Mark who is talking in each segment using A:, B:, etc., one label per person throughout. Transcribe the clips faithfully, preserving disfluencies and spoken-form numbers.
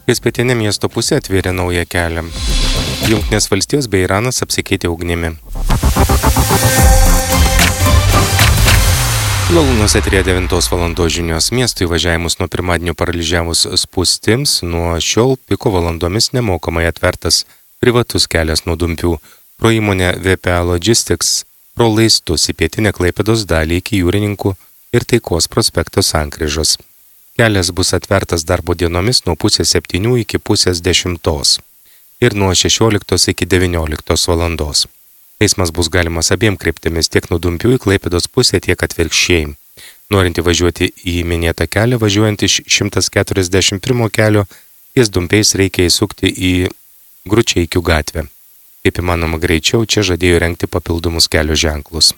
A: Pietrytinė miesto pusė atvėrė naują kelią. Jungtinės valstijos bei Iranas apsikeitė ugnimi. Lalūnuose eteryje devintos valandos žinios. Miesto įvažiavimus nuo pirmadienio paralyžiavus spūstims, nuo šiol piko valandomis nemokamai atvertas privatus kelias nuo Dumpių pro įmonę V P A Logistics pro laistus į pietinę Klaipėdos dalį iki Jūrininkų ir Taikos prospekto sankryžos. Kelias bus atvertas darbo dienomis nuo pusės septynių iki pusės dešimtos ir nuo šešioliktos iki devynioliktos valandos. Eismas bus galimas abiem kryptimis tiek nuo Dumpių į Klaipėdos pusę, tiek atvirkščiai. Norint įvažiuoti į minėtą kelią, važiuojant iš šimtas keturiasdešimt pirmo kelio, ties Dumpiais reikia įsukti į Gručeikių gatvę. Kaip įmanoma greičiau, čia žadėjo rengti papildomus kelio ženklus.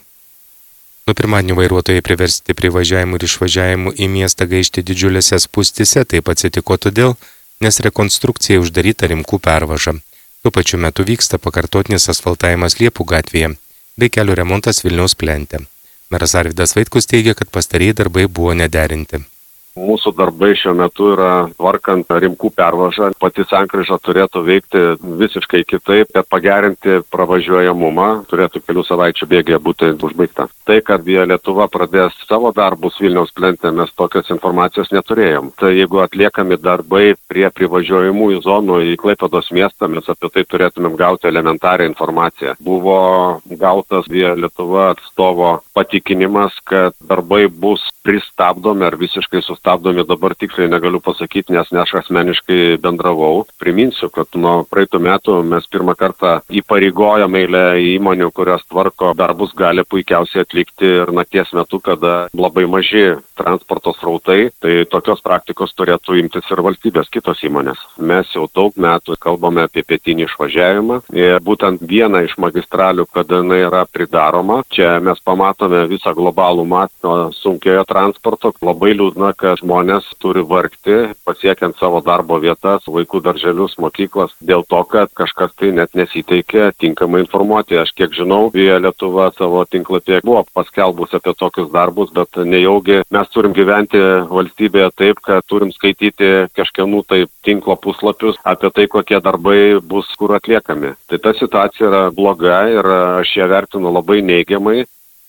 A: Nuo pirmadienio vairuotojai priversti prie važiavimų ir išvažiavimų į miestą gaišti didžiulėse spūstyse. Taip atsitiko todėl, nes rekonstrukcija uždaryta Rimkų pervaža. Tuo pačiu metu vyksta pakartotinis asfaltavimas Liepų gatvėje bei kelio remontas Vilniaus plente. Meras Arvydas Vaitkus teigia, kad pastarieji darbai buvo nederinti.
B: Mūsų darbai šiuo metu yra tvarkant Rimkų pervažą. Pati sankryža turėtų veikti visiškai kitaip, kad pagerinti pravažiuojamumą turėtų kelių savaičių bėgyje būti užbaigta. Tai, kad Via Lietuva pradės savo darbus Vilniaus plente, mes tokios informacijos neturėjom. Tai jeigu atliekami darbai prie privažiuojamųjų zonų į Klaipėdos miestą, mes apie tai turėtumėm gauti elementarią informaciją. Buvo gautas Via Lietuva atstovo patikinimas, kad darbai bus pristabdomi ar visiškai sustabdomi, dabar tiksliai negaliu pasakyti, nes ne aš asmeniškai bendravau. Priminsiu, kad nuo praeitų metų mes pirmą kartą įpareigojom eilę įmonių, kurios tvarko darbus, gali puikiausiai atlikti ir nakties metu, kada labai maži transporto srautai, tai tokios praktikos turėtų imtis ir valstybės kitos įmonės. Mes jau daug metų kalbame apie pietinį išvažiavimą ir būtent viena iš magistralių, kada jinai yra pridaroma, čia mes pamatome visą globalų matą sunkiojo transporto. Labai liūdna, kad žmonės turi vargti, pasiekiant savo darbo vietas, vaikų darželius, mokyklas, dėl to, kad kažkas tai net nesiteikia tinkamai informuoti. Aš kiek žinau, Via Lietuva savo tinklapyje buvo paskelbus apie tokius darbus, bet nejaugi mes turim gyventi valstybėje taip, kad turim skaityti kažkienų tai tinklo puslapius apie tai, kokie darbai bus kur atliekami. Tai ta situacija yra bloga ir aš ją vertinu labai neigiamai.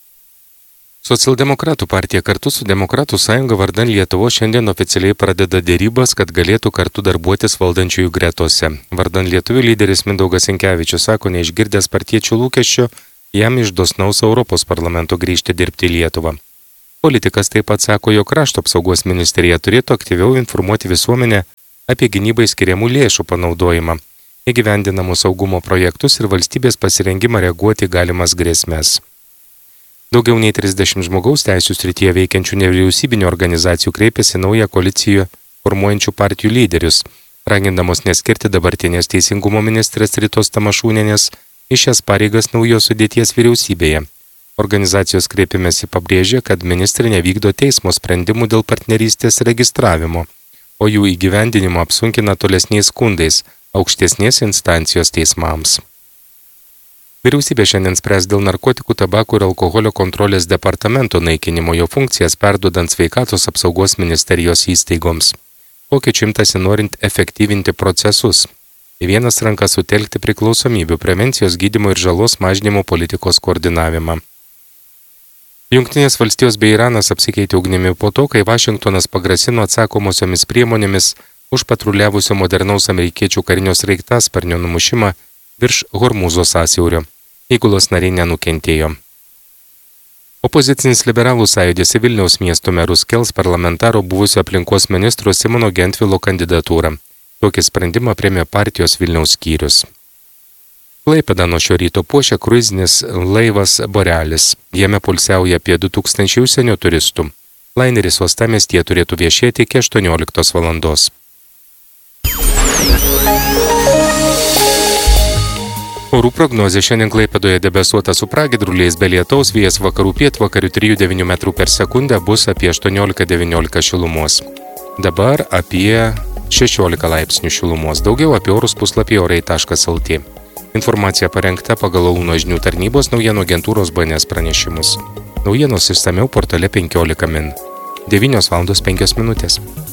A: Socialdemokratų partija kartu su Demokratų sąjunga vardan Lietuvos šiandien oficialiai pradeda dėrybas, kad galėtų kartu darbuotis valdančiųjų gretose. Vardan Lietuvių lyderis Mindaugas Sinkevičius sako, neišgirdęs partiečių lūkesčio, jam iš dosnaus Europos parlamento grįžti dirbti į Lietuvą. Politikas taip pat sako, jog krašto apsaugos ministerija turėtų aktyviau informuoti visuomenę apie gynybai skiriamų lėšų panaudojimą, įgyvendinamus saugumo projektus ir valstybės pasirengimą reaguoti galimas grėsmes. Daugiau nei trisdešimt žmogaus teisių srityje veikiančių nevyriausybinių organizacijų kreipėsi naują koaliciją formuojančių partijų lyderius, ragindamos neskirti dabartinės teisingumo ministrės Ritos Tamašūnienės į šias pareigas naujos sudėties vyriausybėje. Organizacijos kreipimėsi pabrėžė, kad ministrė nevykdo teismo sprendimų dėl partnerystės registravimo, o jų įgyvendinimo apsunkina tolesniais skundais aukštesnės instancijos teismams. Vyriausybė šiandien spręs dėl narkotikų, tabako ir alkoholio kontrolės departamento naikinimo jo funkcijas perduodant sveikatos apsaugos ministerijos įstaigoms. Pokyčių imtasi norint efektyvinti procesus. Į vienas rankas sutelkti priklausomybių, prevencijos, gydymo ir žalos mažinimo politikos koordinavimą. Jungtinės valstijos bei Iranas apsikeitė ugnimi po to, kai Vašingtonas pagrasino atsakomosiomis priemonėmis už patruliavusio modernaus amerikiečių karinio sraigtasparnio numušimą virš Hormūzo sąsiaurio. Įgulos nariai nenukentėjo. Opozicinis liberalų sąjūdis į Vilniaus miesto merus kels parlamentaro buvusio aplinkos ministro Simono Gentvilo kandidatūrą. Tokį sprendimą priėmė partijos Vilniaus skyrius. Klaipėdą nuo šio ryto puošia kruizinis laivas Borealis. Jame poilsiauja apie du tūkstančiai užsienio turistų. Laineris uostamiestyje turėtų viešėti iki aštuonioliktos valandos. Orų prognozė šiandien Klaipėdoje debesuota su pragiedruliais be lietaus, vėjas vakarų pietvakarių trijų devynių metrų per sekundę, bus apie aštuoniolika devyniolika šilumos. Dabar apie šešiolika laipsnių šilumos. Daugiau apie orus puslapyje orai taškas lt. Informacija parengta pagal Launo žinių tarnybos naujienų agentūros B N S pranešimus. Naujienos išsamiau portale penkiolika min. devynios valandos penkios minutės.